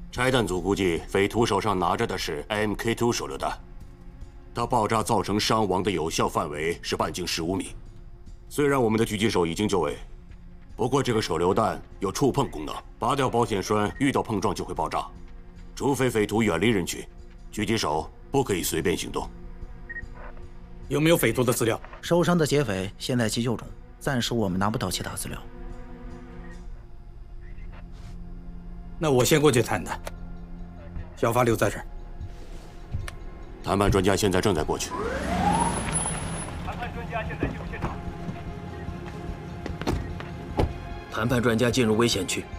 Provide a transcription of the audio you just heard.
拆弹组估计，匪徒手上拿着的是 MK2 手榴弹，它爆炸造成伤亡的有效范围是半径15米。虽然我们的狙击手已经就位，不过这个手榴弹有触碰功能，拔掉保险栓，遇到碰撞就会爆炸。除非匪徒远离人群，狙击手不可以随便行动。 有没有匪徒的资料？ 受伤的劫匪现在急救中，暂时我们拿不到其他资料。 那我先过去谈谈。小发留在这儿。 谈判专家现在正在过去。 谈判专家现在进入现场。 谈判专家进入危险区。